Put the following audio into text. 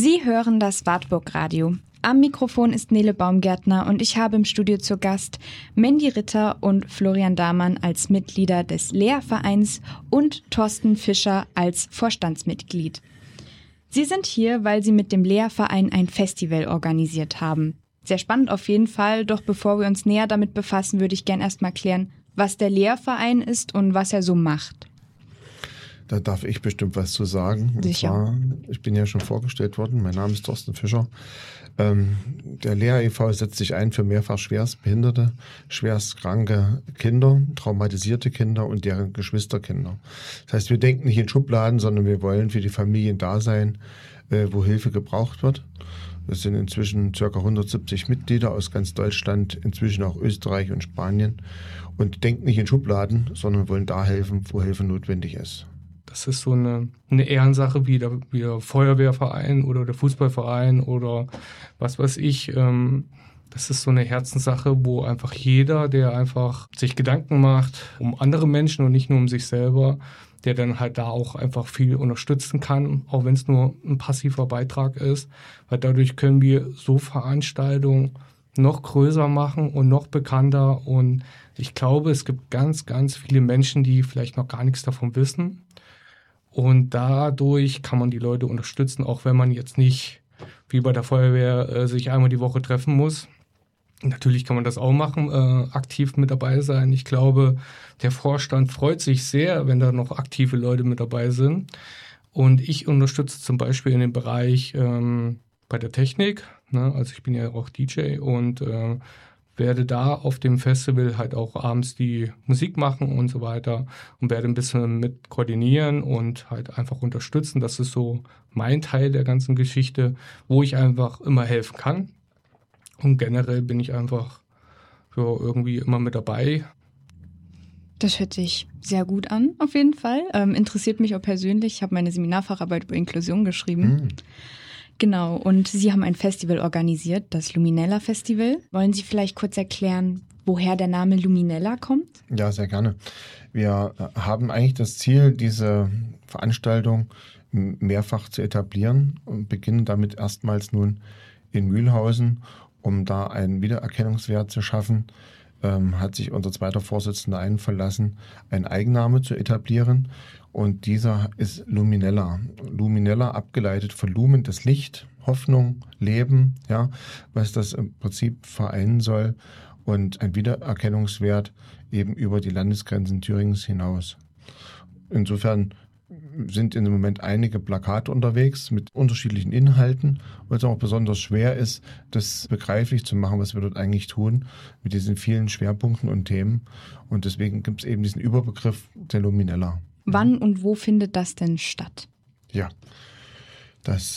Sie hören das Wartburg Radio. Am Mikrofon ist Nele Baumgärtner und ich habe im Studio zu Gast Mandy Ritter und Florian Damann als Mitglieder des Lehrvereins und Thorsten Fischer als Vorstandsmitglied. Sie sind hier, weil Sie mit dem Lehrverein ein Festival organisiert haben. Sehr spannend auf jeden Fall, doch bevor wir uns näher damit befassen, würde ich gerne erstmal klären, was der Lehrverein ist und was er so macht. Da darf ich bestimmt was zu sagen. Sicher. Und zwar, ich bin ja schon vorgestellt worden, mein Name ist Thorsten Fischer. Der Lehr e.V. setzt sich ein für mehrfach schwerstbehinderte, schwerstkranke Kinder, traumatisierte Kinder und deren Geschwisterkinder. Das heißt, wir denken nicht in Schubladen, sondern wir wollen für die Familien da sein, wo Hilfe gebraucht wird. Wir sind inzwischen ca. 170 Mitglieder aus ganz Deutschland, inzwischen auch Österreich und Spanien und denken nicht in Schubladen, sondern wollen da helfen, wo Hilfe notwendig ist. Das ist so eine Ehrensache wie der Feuerwehrverein oder der Fußballverein oder was weiß ich. Das ist so eine Herzenssache, wo einfach jeder, der einfach sich Gedanken macht um andere Menschen und nicht nur um sich selber, der dann halt da auch einfach viel unterstützen kann, auch wenn es nur ein passiver Beitrag ist. Weil dadurch können wir so Veranstaltungen noch größer machen und noch bekannter. Und ich glaube, es gibt ganz, ganz viele Menschen, die vielleicht noch gar nichts davon wissen. Und dadurch kann man die Leute unterstützen, auch wenn man jetzt nicht wie bei der Feuerwehr sich einmal die Woche treffen muss. Natürlich kann man das auch machen, aktiv mit dabei sein. Ich glaube, der Vorstand freut sich sehr, wenn da noch aktive Leute mit dabei sind. Und ich unterstütze zum Beispiel in dem Bereich bei der Technik. Ne? Also ich bin ja auch DJ und werde da auf dem Festival halt auch abends die Musik machen und so weiter und werde ein bisschen mit koordinieren und halt einfach unterstützen. Das ist so mein Teil der ganzen Geschichte, wo ich einfach immer helfen kann. Und generell bin ich einfach irgendwie immer mit dabei. Das hört sich sehr gut an, auf jeden Fall. Interessiert mich auch persönlich. Ich habe meine Seminarfacharbeit über Inklusion geschrieben. Genau, und Sie haben ein Festival organisiert, das Luminella Festival. Wollen Sie vielleicht kurz erklären, woher der Name Luminella kommt? Ja, sehr gerne. Wir haben eigentlich das Ziel, diese Veranstaltung mehrfach zu etablieren und beginnen damit erstmals nun in Mühlhausen, um da einen Wiedererkennungswert zu schaffen. Hat sich unser zweiter Vorsitzender einverlassen, einen Eigenname zu etablieren. Und dieser ist Luminella. Luminella abgeleitet von Lumen, das Licht, Hoffnung, Leben, ja, was das im Prinzip vereinen soll. Und ein Wiedererkennungswert eben über die Landesgrenzen Thüringens hinaus. Insofern sind im Moment einige Plakate unterwegs mit unterschiedlichen Inhalten, weil es auch besonders schwer ist, das begreiflich zu machen, was wir dort eigentlich tun, mit diesen vielen Schwerpunkten und Themen. Und deswegen gibt es eben diesen Überbegriff der Luminella. Wann und wo findet das denn statt? Ja, das